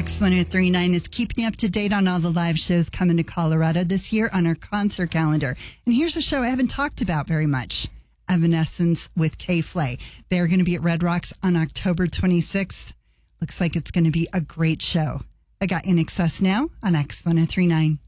X1039 is keeping you up to date on all the live shows coming to Colorado this year on our concert calendar. And here's a show I haven't talked about very much. Evanescence with K-Flay. They're going to be at Red Rocks on October 26th. Looks like it's going to be a great show. I got In Excess now on X1039.